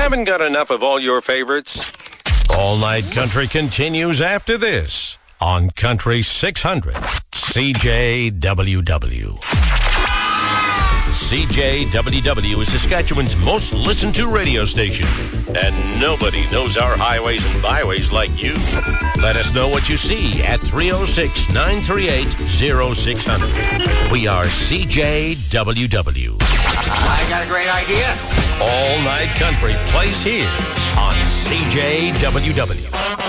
Haven't got enough of all your favorites? All Night Country continues after this on Country 600 CJWW. CJWW is Saskatchewan's most listened to radio station, and nobody knows our highways and byways like you. Let us know what you see at 306-938-0600. We are CJWW. I got a great idea. All Night Country plays here on CJWW.